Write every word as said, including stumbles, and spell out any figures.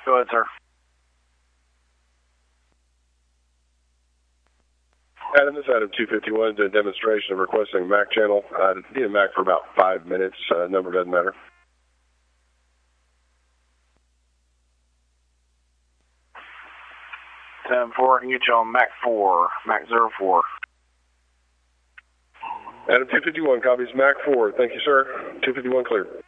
Go ahead, sir. Adam, this is Adam two fifty-one, doing a demonstration of requesting a MAC channel. I need a MAC for about five minutes. Uh, number doesn't matter. ten four, I can get you on MAC four, MAC zero four. Adam two fifty-one, copies MAC four. Thank you, sir. two fifty-one clear.